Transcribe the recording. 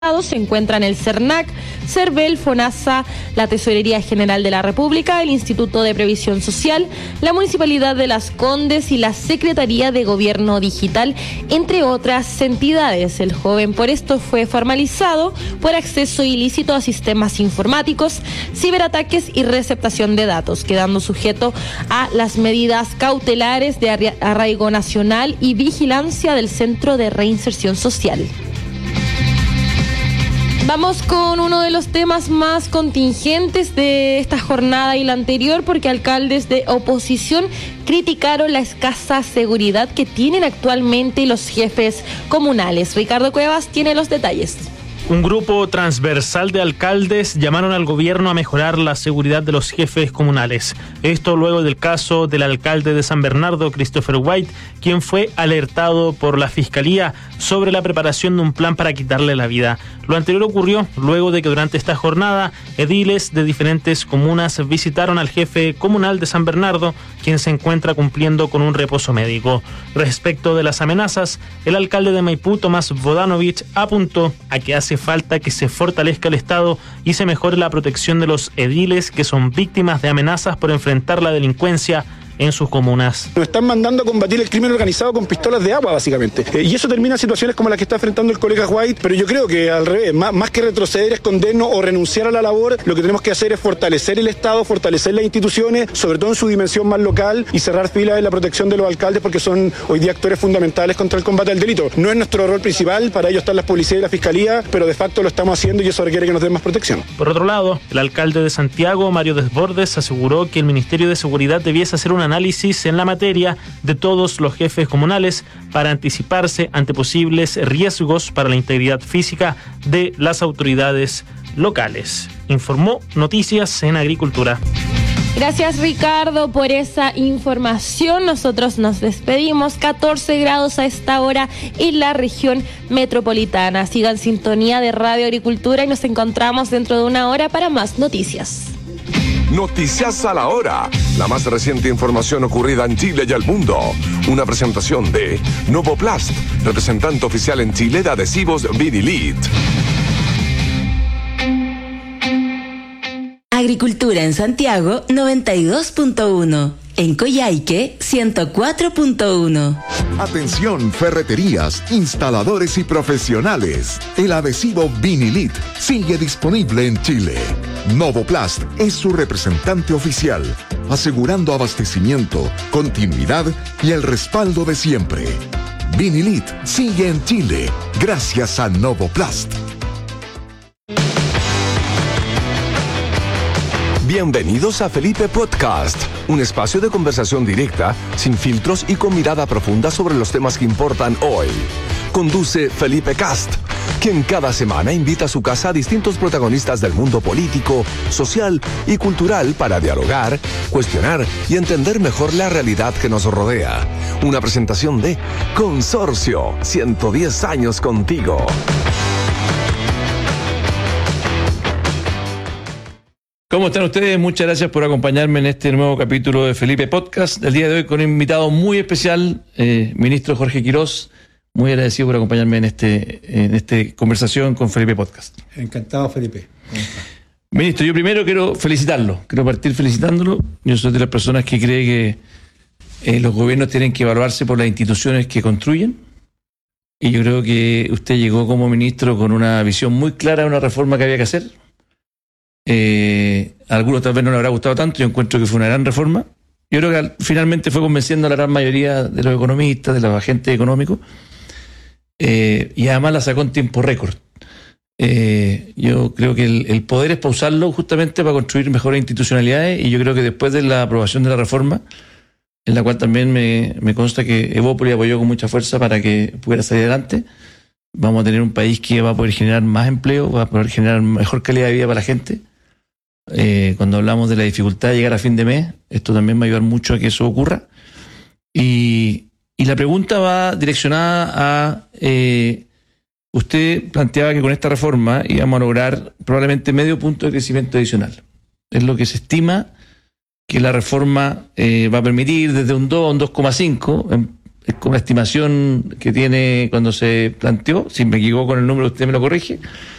Se encuentran el CERNAC, CERVEL, FONASA, la Tesorería General de la República, el Instituto de Previsión Social, la Municipalidad de Las Condes y la Secretaría de Gobierno Digital, entre otras entidades. El joven por esto fue formalizado por acceso ilícito a sistemas informáticos, ciberataques y receptación de datos, quedando sujeto a las medidas cautelares de arraigo nacional y vigilancia del Centro de Reinserción Social. Vamos con uno de los temas más contingentes de esta jornada y la anterior, porque alcaldes de oposición criticaron la escasa seguridad que tienen actualmente los jefes comunales. Ricardo Cuevas tiene los detalles. Un grupo transversal de alcaldes llamaron al gobierno a mejorar la seguridad de los jefes comunales. Esto luego del caso del alcalde de San Bernardo, Christopher White, quien fue alertado por la Fiscalía sobre la preparación de un plan para quitarle la vida. Lo anterior ocurrió luego de que durante esta jornada ediles de diferentes comunas visitaron al jefe comunal de San Bernardo, quien se encuentra cumpliendo con un reposo médico. Respecto de las amenazas, el alcalde de Maipú, Tomás Bodanovich, apuntó a que hace falta que se fortalezca el Estado y se mejore la protección de los ediles que son víctimas de amenazas por enfrentar la delincuencia en sus comunas. Nos están mandando a combatir el crimen organizado con pistolas de agua, básicamente. Y eso termina en situaciones como las que está enfrentando el colega White, pero yo creo que al revés, más que retroceder, escondernos o renunciar a la labor, lo que tenemos que hacer es fortalecer el Estado, fortalecer las instituciones, sobre todo en su dimensión más local, y cerrar filas en la protección de los alcaldes, porque son hoy día actores fundamentales contra el combate al delito. No es nuestro rol principal, para ello están las policías y la fiscalía, pero de facto lo estamos haciendo y eso requiere que nos den más protección. Por otro lado, el alcalde de Santiago, Mario Desbordes, aseguró que el Ministerio de Seguridad debiese hacer un análisis en la materia de todos los jefes comunales para anticiparse ante posibles riesgos para la integridad física de las autoridades locales. Informó Noticias en Agricultura. Gracias, Ricardo, por esa información. Nosotros nos despedimos. 14 grados a esta hora en la región metropolitana. Sigan sintonía de Radio Agricultura y nos encontramos dentro de una hora para más noticias. Noticias a la hora. La más reciente información ocurrida en Chile y el mundo. Una presentación de Novoplast, representante oficial en Chile de adhesivos Vinilit. Agricultura en Santiago 92.1. En Coyhaique 104.1. Atención, ferreterías, instaladores y profesionales. El adhesivo Vinilit sigue disponible en Chile. Novoplast es su representante oficial, asegurando abastecimiento, continuidad y el respaldo de siempre. Vinilit sigue en Chile gracias a Novoplast. Bienvenidos a Felipe Podcast, un espacio de conversación directa, sin filtros y con mirada profunda sobre los temas que importan hoy. Conduce Felipe Cast, quien cada semana invita a su casa a distintos protagonistas del mundo político, social y cultural para dialogar, cuestionar y entender mejor la realidad que nos rodea. Una presentación de Consorcio, 110 años contigo. ¿Cómo están ustedes? Muchas gracias por acompañarme en este nuevo capítulo de Felipe Podcast. El día de hoy con un invitado muy especial, ministro Jorge Quirós. Muy agradecido por acompañarme en esta conversación con Felipe Podcast. Encantado, Felipe. Ministro, yo primero quiero felicitarlo. Quiero partir felicitándolo. Yo soy de las personas que cree que los gobiernos tienen que evaluarse por las instituciones que construyen. Y yo creo que usted llegó como ministro con una visión muy clara de una reforma que había que hacer. A algunos tal vez no les habrá gustado tanto. Yo encuentro que fue una gran reforma. Yo creo que finalmente fue convenciendo a la gran mayoría de los economistas, de los agentes económicos, y además la sacó en tiempo récord. Yo creo que el poder es para usarlo justamente para construir mejores institucionalidades, y yo creo que después de la aprobación de la reforma, en la cual también me consta que Evópolis apoyó con mucha fuerza para que pudiera salir adelante, vamos a tener un país que va a poder generar más empleo, va a poder generar mejor calidad de vida para la gente. Cuando hablamos de la dificultad de llegar a fin de mes, esto también va a ayudar mucho a que eso ocurra. Y la pregunta va direccionada a... usted planteaba que con esta reforma íbamos a lograr probablemente medio punto de crecimiento adicional. Es lo que se estima que la reforma va a permitir, desde un 2 a un 2,5, es como la estimación que tiene cuando se planteó, si me equivoco con el número usted me lo corrige,